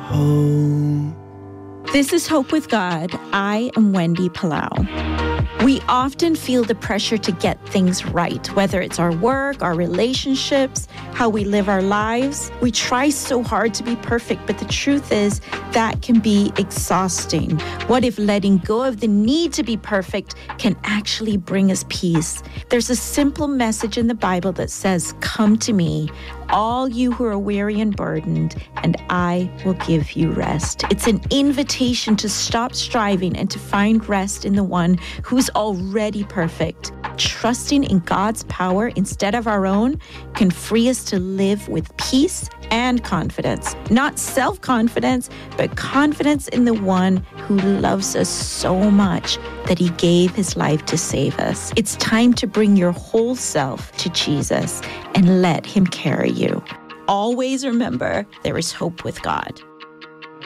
home. This is Hope with God. I am Wendy Palau. We often feel the pressure to get things right, whether it's our work, our relationships, how we live our lives. We try so hard to be perfect, but the truth is that can be exhausting. What if letting go of the need to be perfect can actually bring us peace? There's a simple message in the Bible that says, "Come to me, all you who are weary and burdened, and I will give you rest." It's an invitation to stop striving and to find rest in the one who's already perfect. Trusting in God's power instead of our own can free us to live with peace and confidence. Not self-confidence, but confidence in the one who loves us so much that he gave his life to save us. It's time to bring your whole self to Jesus and let him carry you. Always remember, there is hope with God.